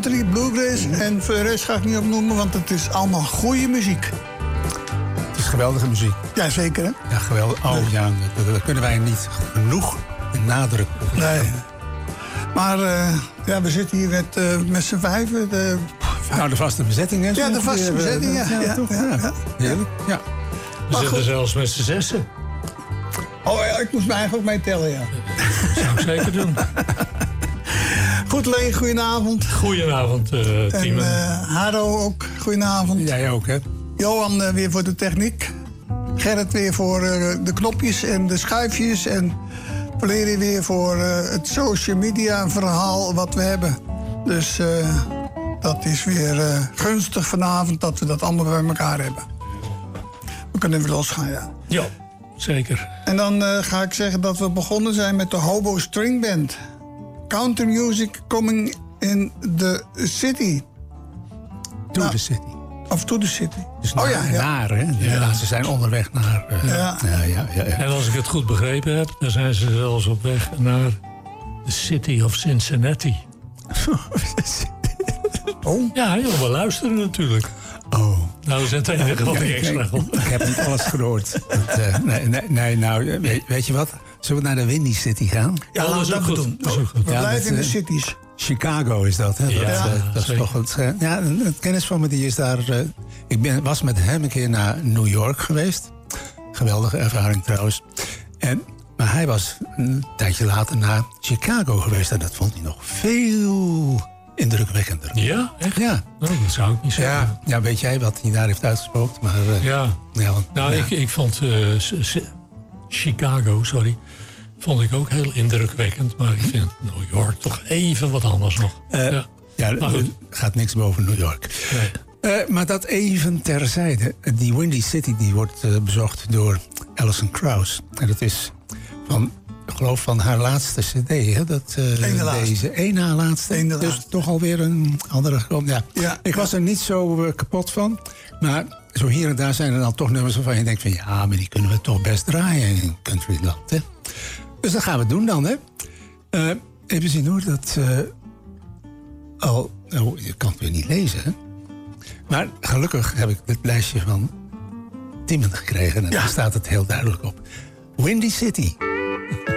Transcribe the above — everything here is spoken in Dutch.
country, bluegrass. En voor de rest ga ik niet opnoemen, want het is allemaal goede muziek. Het is geweldige muziek. Ja, zeker, hè? Ja, geweldig. Oh ja, daar kunnen wij niet genoeg nadruk op leggen. Nee. Maar ja, we zitten hier met z'n vijven. Nou, de vaste bezetting, hè? Ja, de vaste bezetting, ja. Heerlijk, ja. We zitten zelfs met z'n zessen. Oh ja, ik moest mij eigenlijk ook meetellen, ja. Dat zou ik zeker doen. Goed, Leen, goedenavond. Goedenavond, team. En Haro ook, goedenavond. Jij ook, hè? Johan weer voor de techniek. Gerrit weer voor de knopjes en de schuifjes. En Valerie weer voor het social media verhaal wat we hebben. Dus dat is weer gunstig vanavond dat we dat allemaal bij elkaar hebben. We kunnen weer losgaan, ja. Ja, zeker. En dan ga ik zeggen dat we begonnen zijn met de Hobo String Band. Country music coming in the city. To the city. Of to the city. Dus naar, hè? Ja, ze zijn onderweg naar... Ja. En als ik het goed begrepen heb, dan zijn ze zelfs op weg naar de City of Cincinnati. Oh? Ja, joh, we luisteren natuurlijk. Oh. Nou, we zijn het enige wat ik extra Ik heb niet alles gehoord. Nee, nou, weet je wat? Zullen we naar de Windy City gaan? Ja, laten we dat goed doen. We blijven in de cities. Chicago is dat, hè? Ja, dat is toch goed. Ja, een kennis van me die is daar... was met hem een keer naar New York geweest. Geweldige ervaring trouwens. Maar hij was een tijdje later naar Chicago geweest. En dat vond hij nog veel indrukwekkender. Ja, echt? Ja. Nou, dat zou ik niet zeggen. Ja, weet jij wat hij daar heeft uitgesproken? Maar, Ik vond Chicago, vond ik ook heel indrukwekkend. Maar ik vind New York toch even wat anders nog. Er gaat niks boven New York. Nee. Maar dat even terzijde. Die Windy City die wordt bezocht door Alison Krauss. En dat is ik geloof van haar laatste cd. Hè? Deze één na laatste. Dus toch alweer een andere grond. Ja. Ik was er niet zo kapot van. Maar zo hier en daar zijn er dan toch nummers waarvan je denkt van... ja, maar die kunnen we toch best draaien in countryland. Hè? Dus dat gaan we doen dan, hè. Even zien hoor, dat... je kan het weer niet lezen, hè. Maar gelukkig heb ik het lijstje van Timon gekregen. En daar staat het heel duidelijk op. Windy City.